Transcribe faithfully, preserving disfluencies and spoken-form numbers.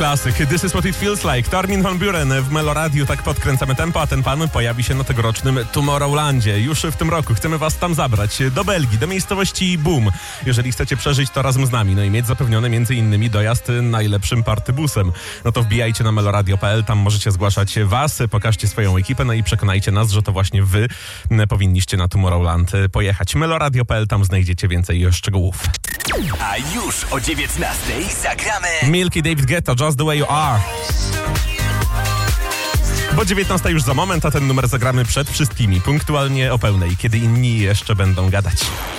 Klasyk. This is what it feels like. To Armin van Buuren w Meloradiu. Tak podkręcamy tempo, a ten pan pojawi się na tegorocznym Tomorrowlandzie. Już w tym roku chcemy was tam zabrać. Do Belgii, do miejscowości Boom. Jeżeli chcecie przeżyć to razem z nami, no i mieć zapewniony między innymi dojazd najlepszym partybusem, no to wbijajcie na meloradio kropka p l. Tam możecie zgłaszać was, pokażcie swoją ekipę, no i przekonajcie nas, że to właśnie wy powinniście na Tomorrowland pojechać. meloradio kropka p l, tam znajdziecie więcej szczegółów. A już o dziewiętnastej zagramy Milky, David Guetta, Just the Way You Are. Bo dziewiętnasta już za moment, a ten numer zagramy przed wszystkimi, punktualnie o pełnej, kiedy inni jeszcze będą gadać.